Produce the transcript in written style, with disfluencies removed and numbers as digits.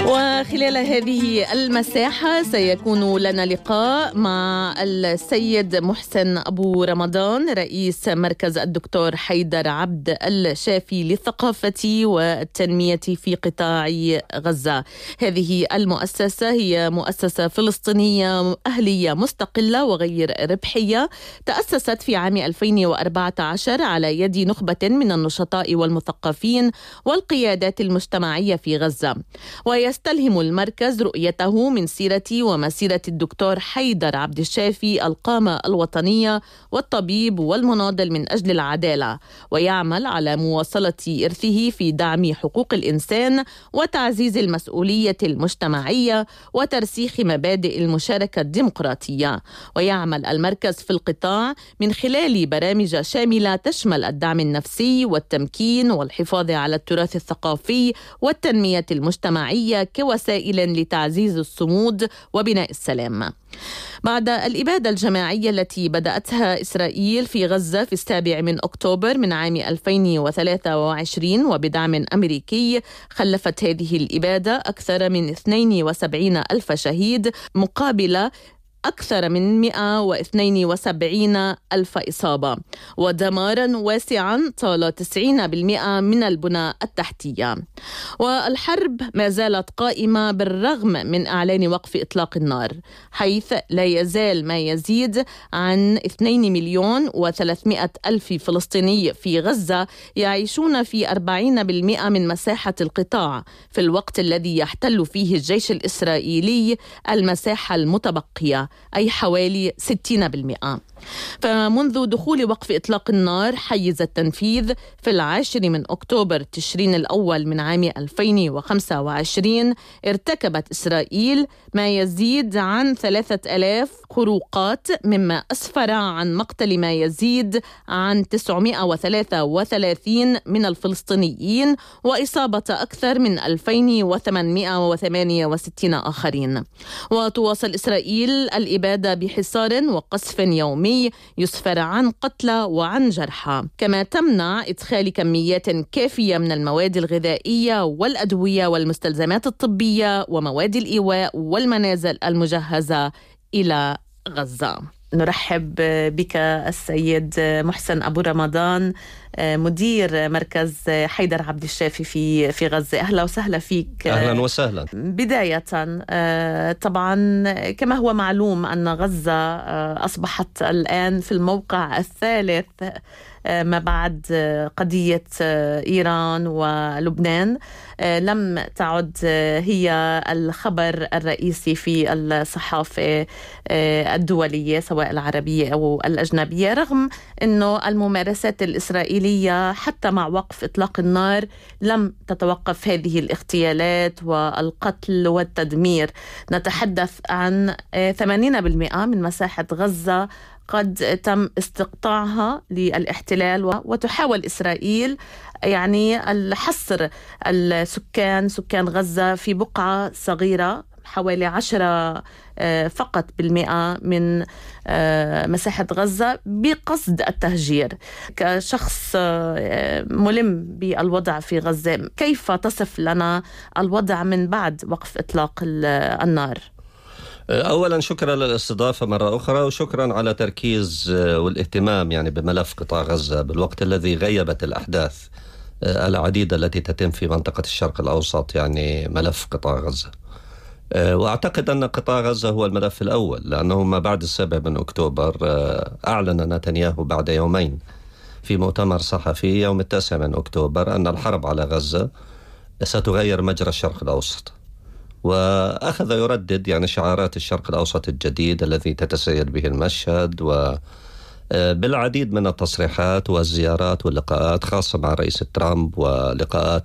وخلال هذه المساحة سيكون لنا لقاء مع السيد محسن أبو رمضان رئيس مركز الدكتور حيدر عبد الشافي للثقافة والتنمية في قطاع غزة. هذه المؤسسة هي مؤسسة فلسطينية أهلية مستقلة وغير ربحية، تأسست في عام 2014 على يد نخبة من النشطاء والمثقفين والقيادات المجتمعية في غزة، ويستلهم المركز رؤيته من سيرة ومسيرة الدكتور حيدر عبد الشافي القامة الوطنية والطبيب والمناضل من أجل العدالة، ويعمل على مواصلة إرثه في دعم حقوق الإنسان وتعزيز المسؤولية المجتمعية وترسيخ مبادئ المشاركة الديمقراطية. ويعمل المركز في القطاع من خلال برامج شاملة تشمل الدعم النفسي والتمكين والحفاظ على التراث الثقافي والتنمية المجتمعية كوسائل لتعزيز الصمود وبناء السلام. بعد الإبادة الجماعية التي بدأتها إسرائيل في غزة في 7 أكتوبر من عام 2023 وبدعم أمريكي، خلفت هذه الإبادة أكثر من 72 ألف شهيد مقابل أكثر من 172 ألف إصابة، ودمارا واسعا طال 90% من البنى التحتية. والحرب ما زالت قائمة بالرغم من إعلان وقف إطلاق النار، حيث لا يزال ما يزيد عن 2,300,000 فلسطيني في غزة يعيشون في 40% من مساحة القطاع، في الوقت الذي يحتل فيه الجيش الإسرائيلي المساحة المتبقية، أي حوالي 60%. فمنذ دخول وقف إطلاق النار حيز التنفيذ في 10 أكتوبر تشرين الأول من عام 2025، ارتكبت إسرائيل ما يزيد عن 3000 خروقات، مما أسفر عن مقتل ما يزيد عن 933 من الفلسطينيين وإصابة أكثر من 2868 آخرين. وتواصل إسرائيل الإبادة بحصار وقصف يومي يسفر عن قتلى وعن جرحى، كما تمنع إدخال كميات كافية من المواد الغذائية والأدوية والمستلزمات الطبية ومواد الإيواء والمنازل المجهزة إلى غزة. نرحب بك السيد محسن أبو رمضان، مدير مركز حيدر عبد الشافي في غزة. أهلا وسهلا فيك. أهلا وسهلا. بداية، طبعا كما هو معلوم أن غزة أصبحت الآن في الموقع الثالث ما بعد قضية إيران ولبنان. لم تعد هي الخبر الرئيسي في الصحافة الدولية سواء العربية أو الأجنبية، رغم أنه الممارسات الإسرائيلية حتى مع وقف إطلاق النار لم تتوقف هذه الاغتيالات والقتل والتدمير. نتحدث عن 80% من مساحة غزة قد تم استقطاعها للاحتلال، وتحاول إسرائيل يعني الحصر سكان غزة في بقعة صغيرة حوالي 10 فقط بالمئة من مساحة غزة بقصد التهجير. كشخص ملم بالوضع في غزة، كيف تصف لنا الوضع من بعد وقف إطلاق النار؟ أولا شكرا للاستضافة مرة أخرى، وشكرا على تركيز والاهتمام يعني بملف قطاع غزة بالوقت الذي غيبت الأحداث العديدة التي تتم في منطقة الشرق الأوسط، يعني ملف قطاع غزة. وأعتقد أن قطاع غزة هو الملف الأول، لأنه ما بعد 7 أكتوبر أعلن نتنياهو بعد يومين في مؤتمر صحفي يوم 9 أكتوبر أن الحرب على غزة ستغير مجرى الشرق الأوسط، وأخذ يردد يعني شعارات الشرق الأوسط الجديد الذي تتسيد به المشهد، وبالعديد من التصريحات والزيارات واللقاءات خاصة مع رئيس ترامب ولقاءات